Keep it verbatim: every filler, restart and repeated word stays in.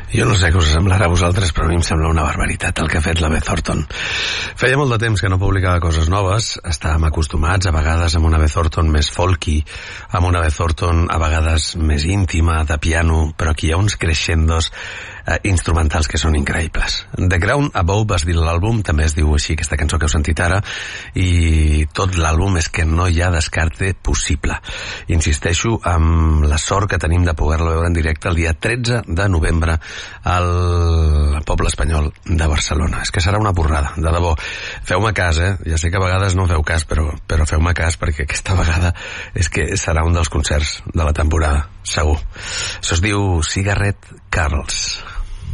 Jo no sé què us semblarà a vosaltres, però a mi em sembla una barbaritat el que ha fet la Beth Orton. Feia molt de temps que no publicava coses noves, estàvem acostumats a vegades amb una Beth Orton més folky, amb una Beth Orton a vegades més íntima, de piano, però aquí hi ha uns crescendos eh, instrumentals que són increïbles. The Ground Above es diu l'àlbum, també es diu així aquesta cançó que heu sentit ara, i tot l'àlbum és que no hi ha descarte possible. Insisteixo amb la sort que tenim de poder-la veure en directe el dia tretze de novembre al poble espanyol de Barcelona. És que serà una borrada, de debò. Feu-me cas, eh? Ja sé que a vegades no feu cas, però, però feu-me cas perquè aquesta vegada és que serà un dels concerts de la temporada, segur. Això es diu Cigarette Curls.